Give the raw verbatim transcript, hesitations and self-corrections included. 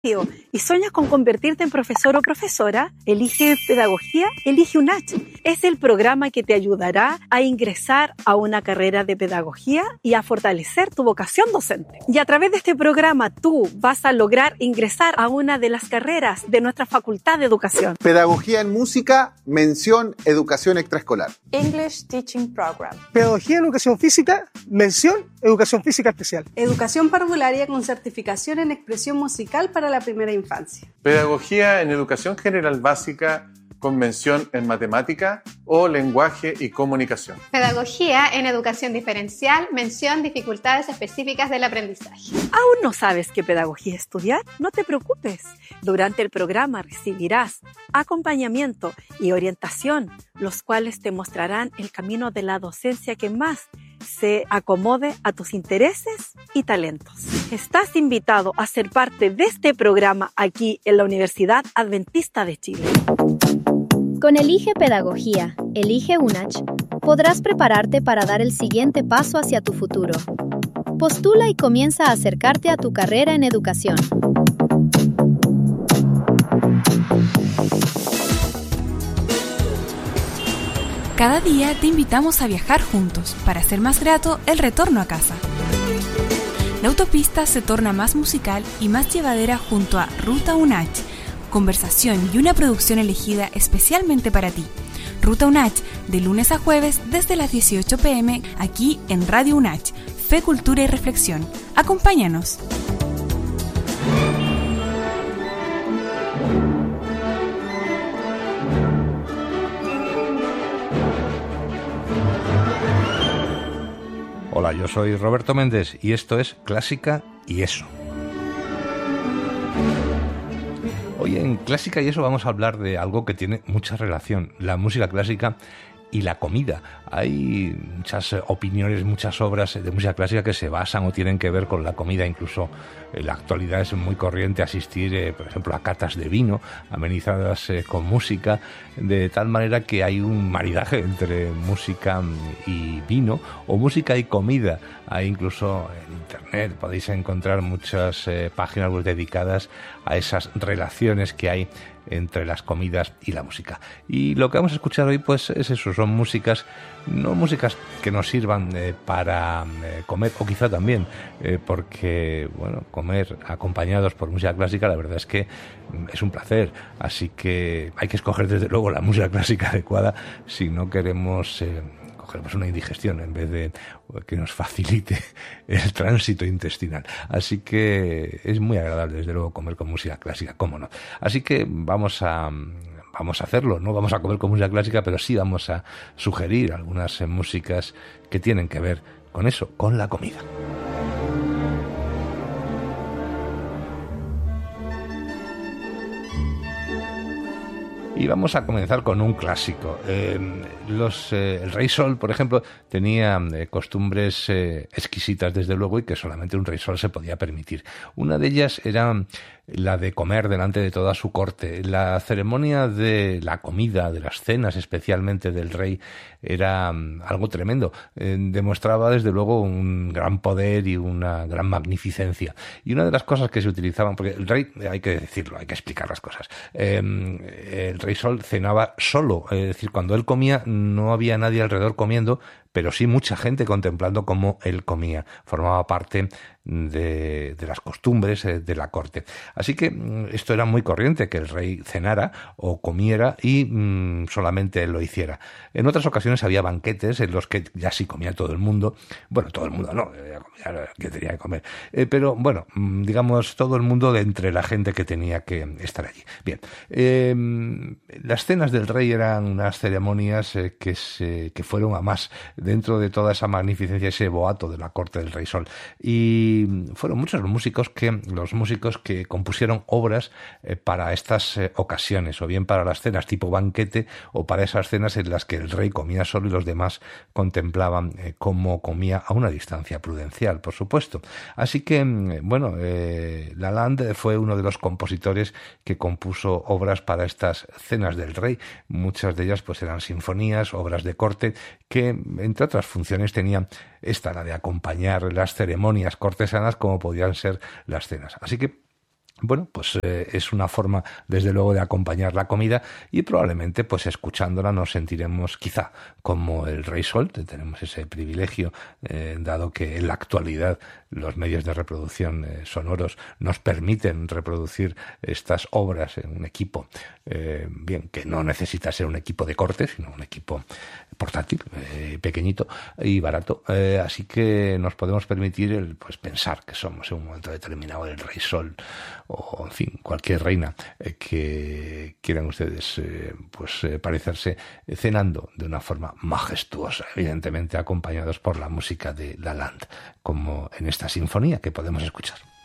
y sueñas con convertirte en profesor o profesora, elige Pedagogía, elige UNACH. Es el programa que te ayudará a ingresar a una carrera de pedagogía y a fortalecer tu vocación docente. Y a través de este programa tú vas a lograr ingresar a una de las carreras de nuestra Facultad de Educación. Pedagogía en música, mención educación extraescolar. English Teaching Program. Pedagogía en educación física, mención educación física especial. Educación parvularia con certificación en expresión musical para la primera infancia. Pedagogía en educación general básica con mención en matemática o lenguaje y comunicación. Pedagogía en educación diferencial, mención dificultades específicas del aprendizaje. ¿Aún no sabes qué pedagogía estudiar? No te preocupes. Durante el programa recibirás acompañamiento y orientación, los cuales te mostrarán el camino de la docencia que más se acomode a tus intereses y talentos. Estás invitado a ser parte de este programa aquí en la Universidad Adventista de Chile. Con Elige Pedagogía, Elige UNACH, podrás prepararte para dar el siguiente paso hacia tu futuro. Postula y comienza a acercarte a tu carrera en educación. Cada día te invitamos a viajar juntos para hacer más grato el retorno a casa. La autopista se torna más musical y más llevadera junto a Ruta UNACH, conversación y una producción elegida especialmente para ti. Ruta UNACH, de lunes a jueves desde las dieciocho pm, aquí en Radio UNACH, Fe, Cultura y Reflexión. Acompáñanos. Hola, yo soy Roberto Méndez y esto es Clásica y Eso. Hoy en Clásica y Eso vamos a hablar de algo que tiene mucha relación, la música clásica y la comida. Hay muchas opiniones, muchas obras de música clásica que se basan o tienen que ver con la comida. Incluso en la actualidad es muy corriente asistir, eh, por ejemplo, a catas de vino amenizadas eh, con música, de tal manera que hay un maridaje entre música y vino, o música y comida. Hay incluso en internet, podéis encontrar muchas eh, páginas web dedicadas a esas relaciones que hay entre las comidas y la música. Y lo que vamos a escuchar hoy pues es eso, son músicas, no músicas que nos sirvan eh, para eh, comer, o quizá también, eh, porque bueno, comer acompañados por música clásica la verdad es que es un placer, así que hay que escoger desde luego la música clásica adecuada si no queremos eh, cogeremos una indigestión en vez de que nos facilite el tránsito intestinal. Así que es muy agradable, desde luego, comer con música clásica, cómo no. Así que vamos a vamos a hacerlo, no vamos a comer con música clásica, pero sí vamos a sugerir algunas eh, músicas que tienen que ver con eso, con la comida. Y vamos a comenzar con un clásico. Eh, los, eh, el Rey Sol, por ejemplo, tenía eh, costumbres eh, exquisitas, desde luego, y que solamente un Rey Sol se podía permitir. Una de ellas era la de comer delante de toda su corte. La ceremonia de la comida, de las cenas especialmente del rey, era um, algo tremendo. Eh, demostraba desde luego un gran poder y una gran magnificencia. Y una de las cosas que se utilizaban, porque el rey, hay que decirlo, hay que explicar las cosas, eh, el Rey Sol cenaba solo, es decir, cuando él comía no había nadie alrededor comiendo, pero sí mucha gente contemplando cómo él comía. Formaba parte de, de las costumbres de la corte. Así que esto era muy corriente, que el rey cenara o comiera y mmm, solamente él lo hiciera. En otras ocasiones había banquetes en los que ya sí comía todo el mundo. Bueno, todo el mundo no, que tenía que comer. Eh, pero bueno, digamos, todo el mundo de entre la gente que tenía que estar allí. Bien, eh, las cenas del rey eran unas ceremonias eh, que, se, que fueron a más dentro de toda esa magnificencia, ese boato de la corte del Rey Sol. Y fueron muchos los músicos que, los músicos que compusieron obras eh, para estas eh, ocasiones, o bien para las cenas tipo banquete, o para esas cenas en las que el rey comía solo y los demás contemplaban eh, cómo comía a una distancia prudencial, por supuesto. Así que, bueno, eh, Lalande fue uno de los compositores que compuso obras para estas cenas del rey. Muchas de ellas pues eran sinfonías, obras de corte, que entre otras funciones tenían esta, la de acompañar las ceremonias cortesanas como podían ser las cenas. Así que Bueno, pues eh, es una forma, desde luego, de acompañar la comida y probablemente, pues escuchándola, nos sentiremos quizá como el Rey Sol. Tenemos ese privilegio, eh, dado que en la actualidad los medios de reproducción eh, sonoros nos permiten reproducir estas obras en un equipo, eh, bien, que no necesita ser un equipo de corte, sino un equipo portátil, eh, pequeñito y barato. Eh, así que nos podemos permitir el, pues pensar que somos en un momento determinado el Rey Sol, o en fin, cualquier reina eh, que quieran ustedes eh, pues eh, parecerse, eh, cenando de una forma majestuosa, evidentemente acompañados por la música de Lalande, como en esta sinfonía que podemos escuchar.